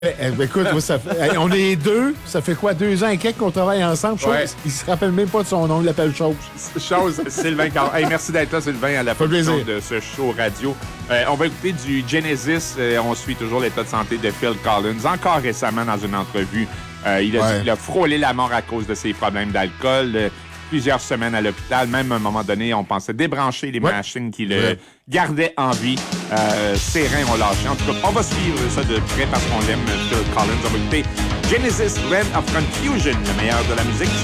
Écoute, moi, on est deux. Ça fait quoi, 2 ans et quelques qu'on travaille ensemble? Ouais. Il se rappelle même pas de son nom. Il l'appelle Chose. Chose, Sylvain Caron. Hey, merci d'être là, Sylvain, à la production plaisir. de ce show radio. On va écouter du Genesis. On suit toujours l'état de santé de Phil Collins. Encore récemment, dans une entrevue, il a frôlé la mort à cause de ses problèmes d'alcool. Plusieurs semaines à l'hôpital. Même à un moment donné, on pensait débrancher les machines qui le gardaient en vie. Ses reins ont lâché. En tout cas, on va suivre ça de près parce qu'on l'aime, Phil Collins. On va écouter Genesis, Land of Confusion, le meilleur de la musique.